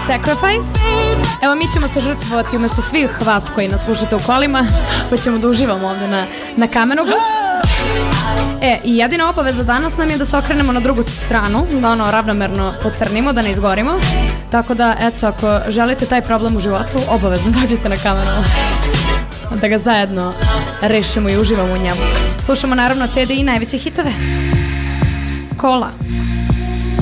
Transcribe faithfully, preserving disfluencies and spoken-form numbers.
Sacrifice. Evo, mi ćemo se žrtvovati umjesto svih vas koji nas slušate u kolima, pa ćemo da uživamo ovdje na, na Kamenogu. E, i jedina obaveza danas nam je da se okrenemo na drugu stranu, da ono ravnomerno pocrnimo, da ne izgorimo. Tako da, eto, ako želite taj problem u životu, obavezno dođete na Kamenovu, da ga zajedno rešimo i uživamo u njemu. Slušamo naravno T D I najveće hitove. Kola.